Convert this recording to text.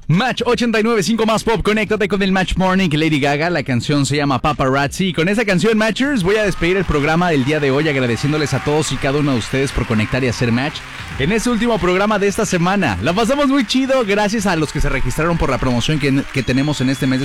Match 89.5 más pop, conéctate con el Match Morning, Lady Gaga, la canción se llama Paparazzi. Y con esa canción, Matchers, voy a despedir el programa del día de hoy agradeciéndoles a todos y cada uno de ustedes por conectar y hacer match en este último programa de esta semana. La pasamos muy chido, gracias a los que se registraron por la promoción que tenemos en este mes de